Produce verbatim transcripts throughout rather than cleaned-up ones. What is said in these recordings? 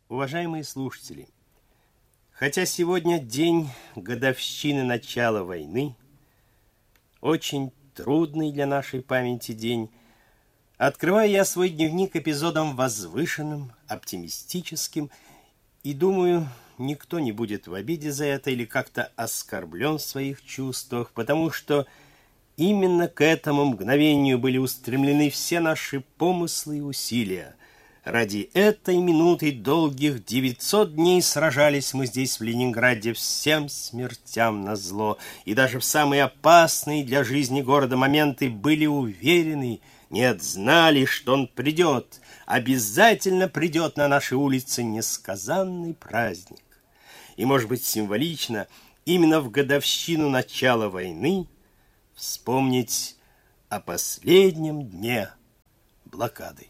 Уважаемые слушатели, хотя сегодня день годовщины начала войны, очень трудный для нашей памяти день, открываю я свой дневник эпизодом возвышенным, оптимистическим, и думаю, никто не будет в обиде за это или как-то оскорблен в своих чувствах, потому что именно к этому мгновению были устремлены все наши помыслы и усилия. Ради этой минуты долгих девятьсот дней сражались мы здесь, в Ленинграде, всем смертям назло, и даже в самые опасные для жизни города моменты были уверены, нет, знали, что он придет, обязательно придет на наши улицы несказанный праздник. И, может быть, символично, именно в годовщину начала войны вспомнить о последнем дне блокады.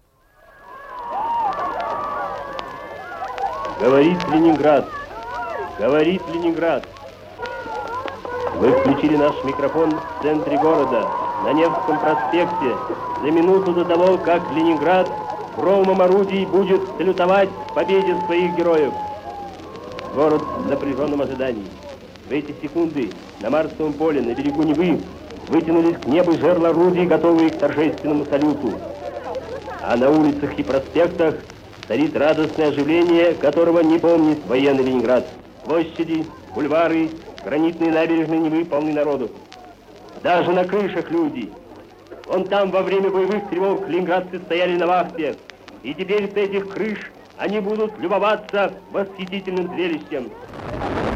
Говорит Ленинград, говорит Ленинград. Вы включили наш микрофон в центре города, на Невском проспекте, за минуту до того, как Ленинград громом орудий будет салютовать победе своих героев. Город в напряженном ожидании. В эти секунды на Марсовом поле, на берегу Невы, вытянулись к небу жерла орудий, готовые к торжественному салюту. А на улицах и проспектах царит радостное оживление, которого не помнит военный Ленинград. Площади, бульвары, гранитные набережные Невы полны народу. Даже на крышах люди. Вон там во время боевых тревог ленинградцы стояли на вахте. И теперь с этих крыш они будут любоваться восхитительным зрелищем.